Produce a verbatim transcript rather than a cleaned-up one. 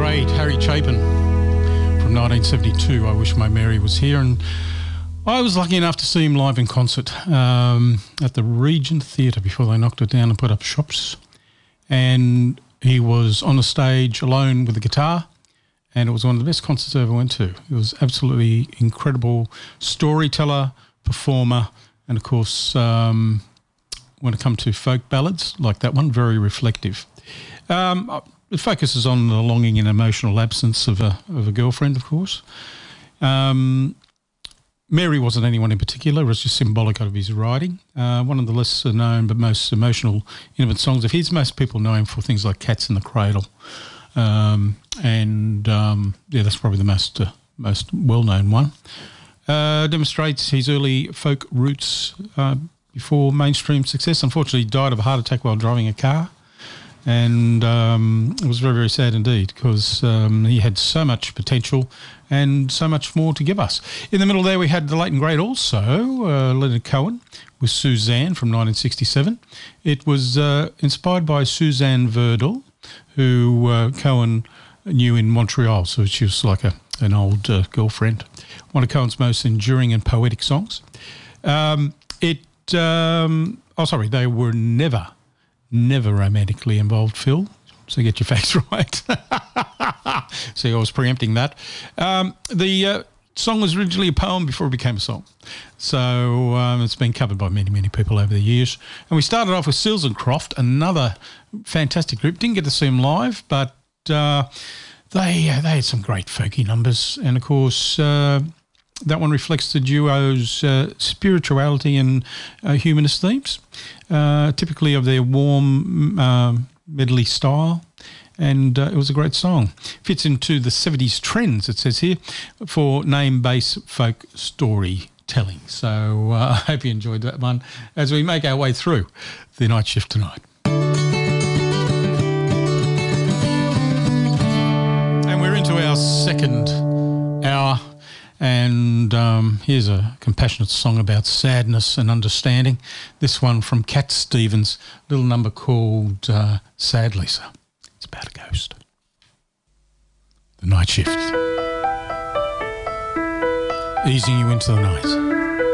great Harry Chapin from nineteen seventy-two, I Wish My Mary Was Here, and I was lucky enough to see him live in concert um, at the Regent Theatre before they knocked it down and put up shops. And he was on the stage alone with the guitar, and it was one of the best concerts I ever went to. He was absolutely incredible storyteller, performer, and of course, um, when it comes to folk ballads like that one, very reflective. Um, it focuses on the longing and emotional absence of a of a girlfriend, of course. Um, Mary wasn't anyone in particular. It was just symbolic of his writing. Uh, one of the lesser known but most emotional, intimate songs of his. Most people know him for things like Cats in the Cradle. Um, and, um, yeah, that's probably the most, uh, most well-known one. Uh, demonstrates his early folk roots uh, before mainstream success. Unfortunately, he died of a heart attack while driving a car. And um, it was very, very sad indeed because um, he had so much potential and so much more to give us. In the middle there we had the late and great also, uh, Leonard Cohen with Suzanne from nineteen sixty-seven. It was uh, inspired by Suzanne Verdel, who uh, Cohen knew in Montreal, so she was like a, an old uh, girlfriend. One of Cohen's most enduring and poetic songs. Um, it, um, oh sorry, they were never... Never romantically involved, Phil. So get your facts right. See, I was preempting that. Um, the uh, song was originally a poem before it became a song. So um, it's been covered by many, many people over the years. And we started off with Seals and Croft, another fantastic group. Didn't get to see them live, but uh, they, uh, they had some great folky numbers. And, of course... Uh, that one reflects the duo's uh, spirituality and uh, humanist themes, uh, typically of their warm uh, medley style, and uh, it was a great song. Fits into the seventies trends, it says here, for name-based folk storytelling. So uh, I hope you enjoyed that one as we make our way through the night shift tonight. And we're into our second hour. And um, here's a compassionate song about sadness and understanding. This one from Cat Stevens, little number called uh, Sad Lisa. It's about a ghost. The night shift. Easing you into the night.